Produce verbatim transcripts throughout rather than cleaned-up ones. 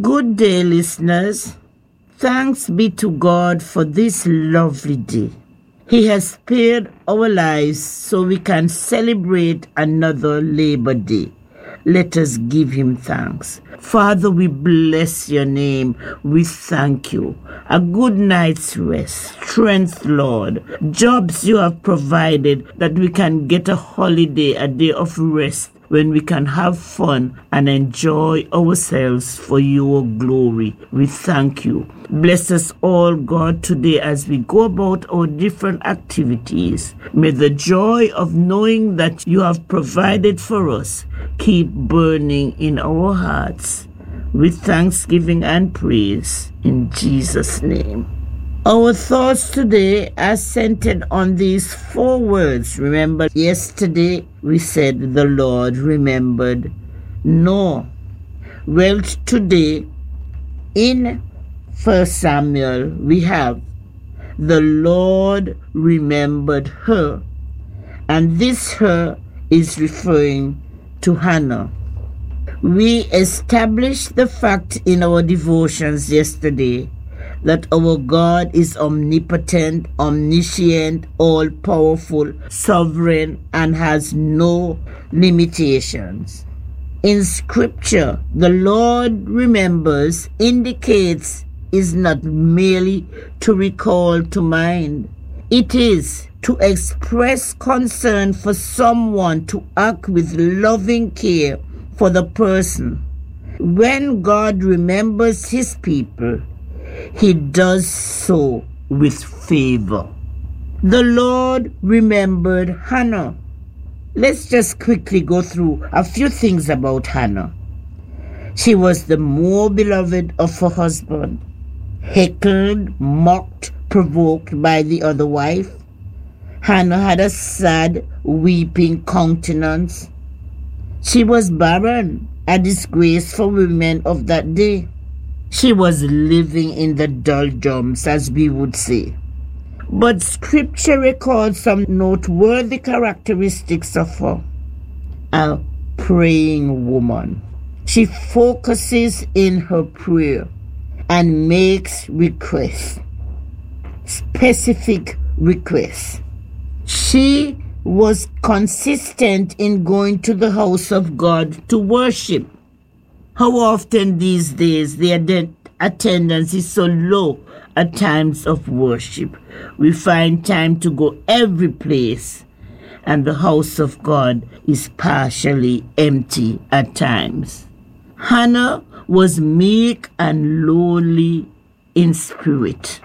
Good day, listeners. Thanks be to God for this lovely day. He has spared our lives so we can celebrate another Labor Day. Let us give him thanks. Father, we bless your name. We thank you. A good night's rest, strength, Lord. Jobs you have provided that we can get a holiday, a day of rest, when we can have fun and enjoy ourselves for your glory. We thank you. Bless us all, God, today as we go about our different activities. May the joy of knowing that you have provided for us keep burning in our hearts with thanksgiving and praise in Jesus' name. Our thoughts today are centered on these four words. Remember, yesterday we said the Lord remembered Noah. Well, today in First Samuel we have the Lord remembered her. And this her is referring to Hannah. We established the fact in our devotions yesterday that our God is omnipotent, omniscient, all-powerful, sovereign, and has no limitations. In Scripture, the Lord remembers indicates is not merely to recall to mind. It is to express concern for someone, to act with loving care for the person. When God remembers his people, he does so with favor. The Lord remembered Hannah. Let's just quickly go through a few things about Hannah. She was the more beloved of her husband, heckled, mocked, provoked by the other wife. Hannah had a sad, weeping countenance. She was barren, a disgrace for women of that day. She was living in the doldrums, as we would say. But Scripture records some noteworthy characteristics of her. A praying woman. She focuses in her prayer and makes requests, specific requests. She was consistent in going to the house of God to worship. How often these days the attendance is so low at times of worship. We find time to go every place, and the house of God is partially empty at times. Hannah was meek and lowly in spirit.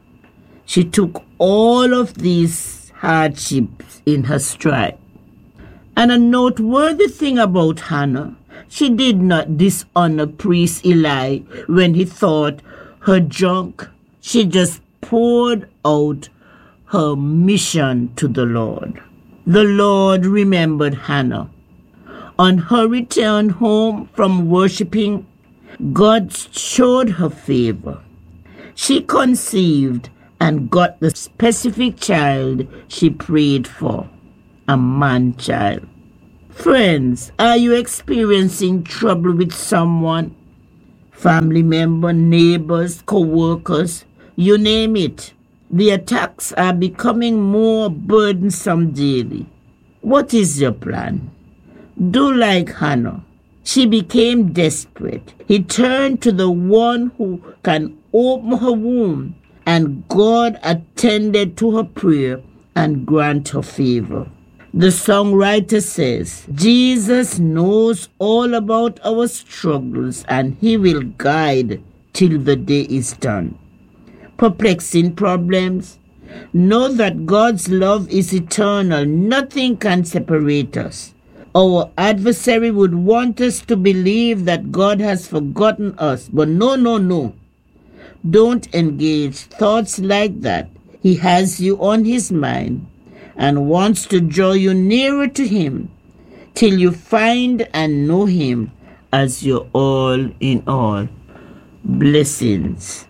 She took all of these hardships in her stride. And a noteworthy thing about Hannah, she did not dishonor priest Eli when he thought her drunk. She just poured out her mission to the Lord. The Lord remembered Hannah. On her return home from worshiping, God showed her favor. She conceived and got the specific child she prayed for, a man-child. Friends, are you experiencing trouble with someone? Family member, neighbors, co-workers, you name it. The attacks are becoming more burdensome daily. What is your plan? Do like Hannah. She became desperate. He turned to the one who can open her womb, and God attended to her prayer and grant her favor. The songwriter says, Jesus knows all about our struggles, and he will guide till the day is done. Perplexing problems? Know that God's love is eternal. Nothing can separate us. Our adversary would want us to believe that God has forgotten us, but no, no, no. Don't engage thoughts like that. He has you on his mind and wants to draw you nearer to him till you find and know him as your all in all. Blessings.